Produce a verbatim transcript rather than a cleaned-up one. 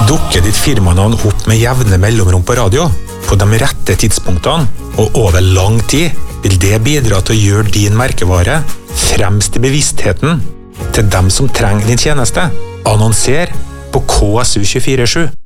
Dukker ditt firmanavn opp med jevne mellomrom på radio, på de rette tidspunktene og over lang tid, vil det bidra til å gjøre din merkevare fremst i bevisstheten til dem som trenger din tjeneste. Annonser på K S U to fire sju.